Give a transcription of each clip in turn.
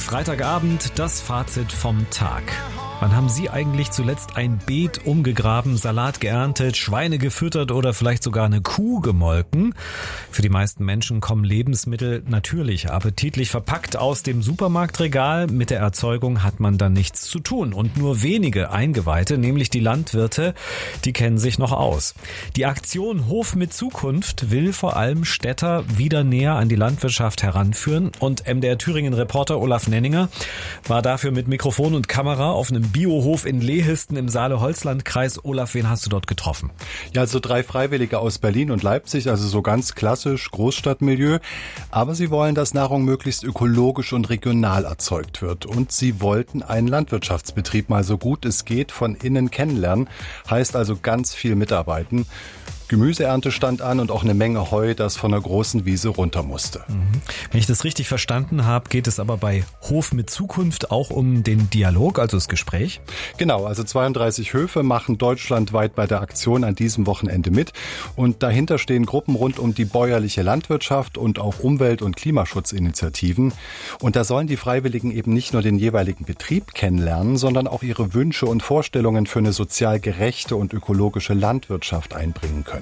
Freitagabend, das Fazit vom Tag. Wann haben Sie eigentlich zuletzt ein Beet umgegraben, Salat geerntet, Schweine gefüttert oder vielleicht sogar eine Kuh gemolken? Für die meisten Menschen kommen Lebensmittel natürlich appetitlich verpackt aus dem Supermarktregal. Mit der Erzeugung hat man dann nichts zu tun. Und nur wenige Eingeweihte, nämlich die Landwirte, die kennen sich noch aus. Die Aktion Hof mit Zukunft will vor allem Städter wieder näher an die Landwirtschaft heranführen. Und MDR Thüringen-Reporter Olaf Nenninger war dafür mit Mikrofon und Kamera auf einem Biohof in Lehisten im Saale-Holzland-Kreis. Olaf, wen hast du dort getroffen? Ja, also 3 Freiwillige aus Berlin und Leipzig, also so ganz klassisch Großstadtmilieu. Aber sie wollen, dass Nahrung möglichst ökologisch und regional erzeugt wird. Und sie wollten einen Landwirtschaftsbetrieb mal so gut es geht von innen kennenlernen. Heißt also ganz viel mitarbeiten. Gemüseernte stand an und auch eine Menge Heu, das von der großen Wiese runter musste. Wenn ich das richtig verstanden habe, geht es aber bei Hof mit Zukunft auch um den Dialog, also das Gespräch? Genau, also 32 Höfe machen deutschlandweit bei der Aktion an diesem Wochenende mit. Und dahinter stehen Gruppen rund um die bäuerliche Landwirtschaft und auch Umwelt- und Klimaschutzinitiativen. Und da sollen die Freiwilligen eben nicht nur den jeweiligen Betrieb kennenlernen, sondern auch ihre Wünsche und Vorstellungen für eine sozial gerechte und ökologische Landwirtschaft einbringen können.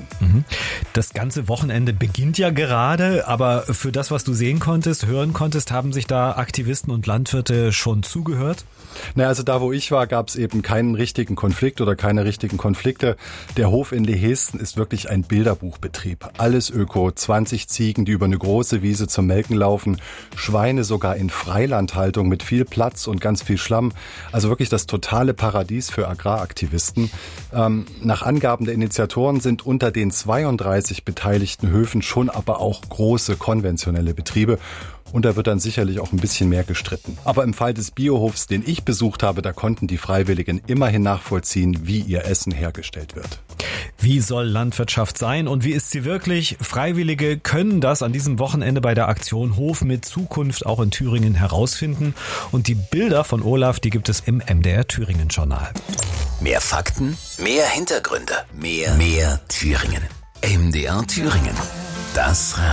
Das ganze Wochenende beginnt ja gerade, aber für das, was du sehen konntest, hören konntest, haben sich da Aktivisten und Landwirte schon zugehört? Naja, also da, wo ich war, gab es eben keinen richtigen Konflikt oder keine richtigen Konflikte. Der Hof in Lehisten ist wirklich ein Bilderbuchbetrieb. Alles Öko, 20 Ziegen, die über eine große Wiese zum Melken laufen, Schweine sogar in Freilandhaltung mit viel Platz und ganz viel Schlamm. Also wirklich das totale Paradies für Agraraktivisten. Nach Angaben der Initiatoren sind unter den 32 beteiligten Höfen schon aber auch große konventionelle Betriebe. Und da wird dann sicherlich auch ein bisschen mehr gestritten. Aber im Fall des Biohofs, den ich besucht habe, da konnten die Freiwilligen immerhin nachvollziehen, wie ihr Essen hergestellt wird. Wie soll Landwirtschaft sein und wie ist sie wirklich? Freiwillige können das an diesem Wochenende bei der Aktion Hof mit Zukunft auch in Thüringen herausfinden. Und die Bilder von Olaf, die gibt es im MDR Thüringen-Journal. Mehr Fakten, mehr Hintergründe, mehr Thüringen. MDR Thüringen. Das Radio.